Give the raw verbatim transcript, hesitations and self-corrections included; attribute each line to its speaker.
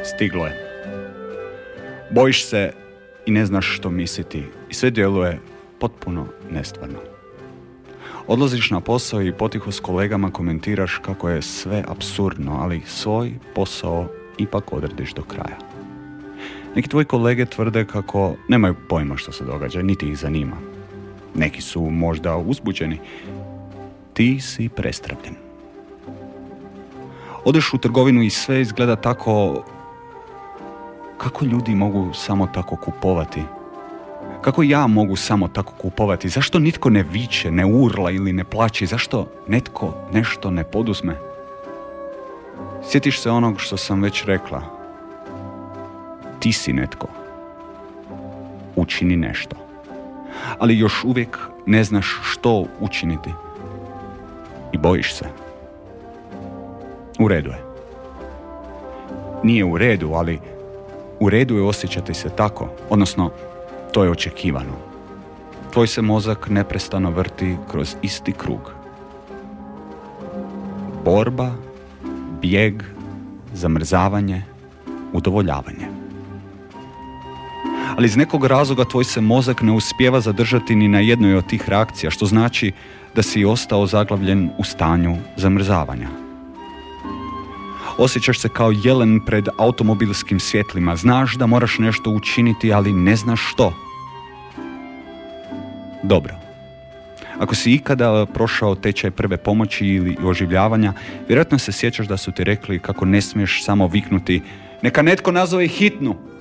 Speaker 1: Stiglo je. Bojiš se i ne znaš što misliti i sve djeluje potpuno nestvarno. Odlaziš na posao i potiho s kolegama komentiraš kako je sve apsurdno, ali svoj posao ipak odradiš do kraja. Neki tvoji kolege tvrde kako nemaju pojma što se događa, niti ih zanima. Neki su možda uzbuđeni. Ti si prestravljen. Odeš u trgovinu i sve izgleda tako... Kako ljudi mogu samo tako kupovati? Kako ja mogu samo tako kupovati? Zašto nitko ne viče, ne urla ili ne plaće? Zašto netko nešto ne poduzme? Sjetiš se onog što sam već rekla. Ti si netko. Učini nešto. Ali još uvijek ne znaš što učiniti. I bojiš se. U redu je. Nije u redu, ali u redu je osjećati se tako. Odnosno, to je očekivano. Tvoj se mozak neprestano vrti kroz isti krug. Borba, bijeg, zamrzavanje, udovoljavanje. Ali iz nekog razloga tvoj se mozak ne uspijeva zadržati ni na jednoj od tih reakcija, što znači da si ostao zaglavljen u stanju zamrzavanja. Osjećaš se kao jelen pred automobilskim svjetlima. Znaš da moraš nešto učiniti, ali ne znaš što. Dobro. Ako si ikada prošao tečaj prve pomoći ili oživljavanja, vjerojatno se sjećaš da su ti rekli kako ne smiješ samo viknuti neka netko nazove hitnu.